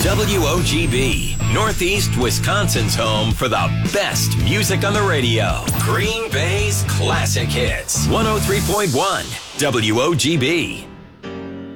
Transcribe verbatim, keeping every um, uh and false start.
W O G B, Northeast Wisconsin's home for the best music on the radio. Green Bay's classic hits. one oh three point one W O G B.